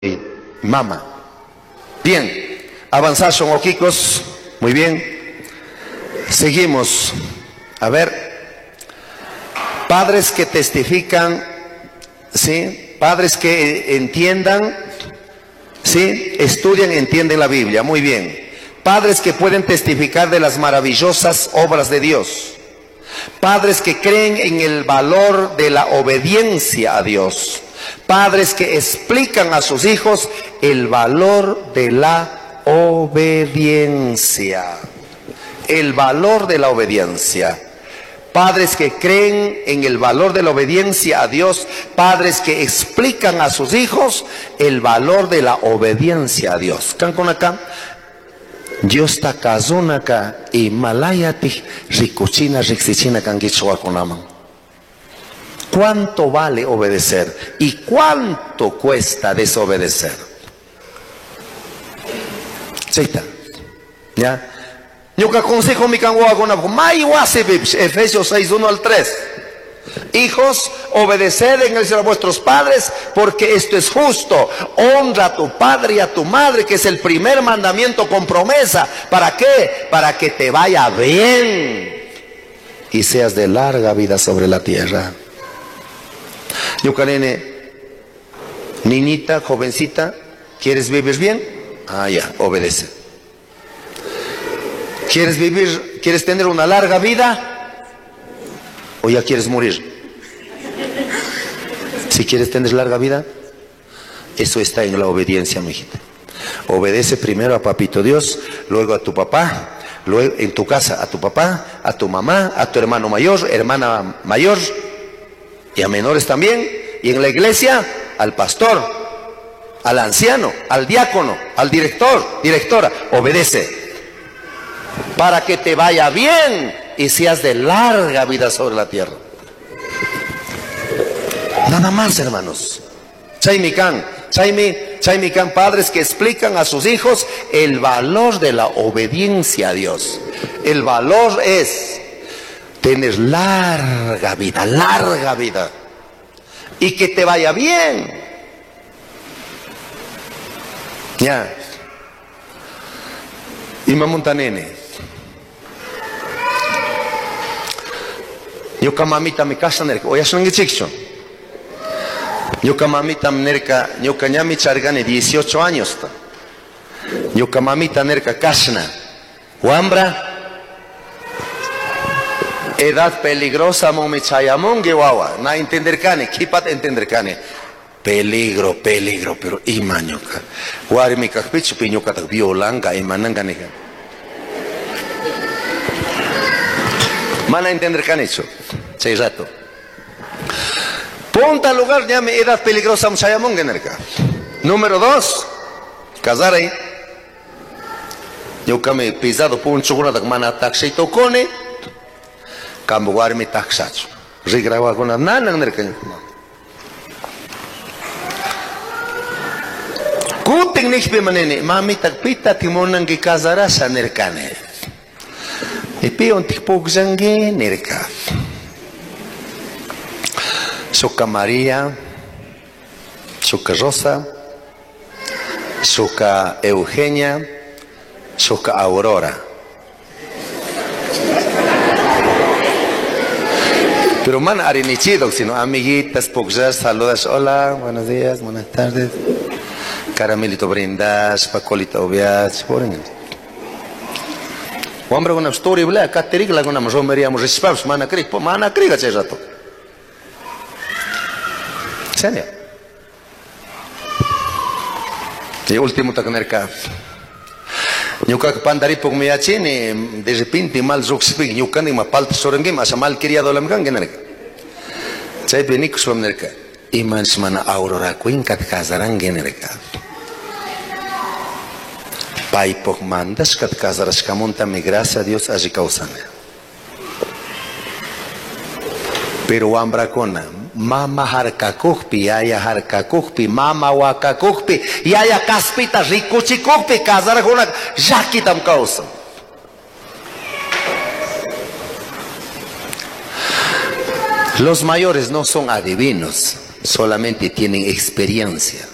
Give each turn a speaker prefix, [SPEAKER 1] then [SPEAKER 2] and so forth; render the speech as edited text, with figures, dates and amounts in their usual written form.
[SPEAKER 1] mama. Bien, avanzar son oquicos. Muy bien. Seguimos. A ver. Padres que testifican, ¿sí? Padres que entiendan, ¿sí? Estudian, entienden la Biblia. Muy bien. Padres que pueden testificar de las maravillosas obras de Dios. Padres que creen en el valor de la obediencia a Dios. Padres que explican a sus hijos el valor de la obediencia. El valor de la obediencia. Padres que creen en el valor de la obediencia a Dios. Padres que explican a sus hijos el valor de la obediencia a Dios. ¿Can con acá? Dios ta kazunaka y malayati rikuchina rixichina kangichua konaman. ¿Cuánto vale obedecer? ¿Y cuánto cuesta desobedecer? ¿Sí está? ¿Ya? Yo que aconsejo mi canguá con Efesios 6, 1 al 3. Hijos, obedeced en el Señor a vuestros padres, porque esto es justo. Honra a tu padre y a tu madre, que es el primer mandamiento con promesa. ¿Para qué? Para que te vaya bien y seas de larga vida sobre la tierra. Yucarene, niñita, jovencita, ¿quieres vivir bien? Ah, ya, obedece. ¿Quieres vivir, quieres tener una larga vida? ¿O ya quieres morir? Si quieres tener larga vida, eso está en la obediencia, mi hijita. Obedece primero a papito Dios, luego a tu papá, luego en tu casa a tu papá, a tu mamá, a tu hermano mayor, hermana mayor, y a menores también, y en la iglesia al pastor, al anciano, al diácono, al director, directora. Obedece para que te vaya bien y seas de larga vida sobre la tierra. Nada más, hermanos. Chaimican, padres que explican a sus hijos el valor de la obediencia a Dios. El valor es tener larga vida y que te vaya bien. Ya. Y mamuntanene. Yo mamita mi casa nerka, oya son chicho. Yo mamita nerka, yo ñami chargane 18 años. Yo mamita nerka kasna. Huambra. Edad peligrosa momi chayamon guawa. Na entender cane, kipat entender cane. Peligro, pero imañoka. Guari mi kakpichu piñoka tak violanga imananga nega. Mana entender cane hecho. 6 rato. Ponte al lugar, llame edad peligrosa muchayamon generca. Número 2, casar ahí. Yo me pisado por un chuguna de mana taxi tocone. Cambuar mi taxacho. Rigrava con la nana generca. Kuting nicht bemanene, mami takpita timonan que casará sanercane. Y pion tikpok zangue nerca. Soca María, Soca Rosa, Soca Eugenia, Soca Aurora. Pero man arinichido, sino amiguitas, pogzas, saludas, hola, buenos días, buenas tardes. Caramelito brindas, pacolito obias, por ejemplo. Hombre con una historia, bla, cateriga, con una romería, respons, mana criga, se rato. ¿Serio? Y último tacanerca. Yo que pandari por mi achine, de repente mal zuxpig, yo que ni me palta sorengim, asa mal criado la mgan generca. Chay benik somnerca. Y mansmana aurora queen kat kazaran generca. Pai por mandas kat kazaras kamonta mi gracia a Dios así causana. Pero ambra cona. Mama harkakukpi, yaya harkakukpi, mama wakakukpi, yaya kaspita rikuchikukpi, kazar con jaquitam causa. Los mayores no son adivinos, solamente tienen experiencia.